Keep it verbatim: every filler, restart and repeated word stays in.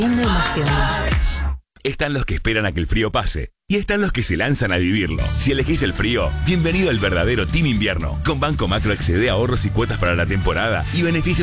Viendo emociones. Están los que esperan a que el frío pase y están los que se lanzan a vivirlo. Si elegís el frío, bienvenido al verdadero Team Invierno. Con Banco Macro accede a ahorros y cuotas para la temporada y beneficios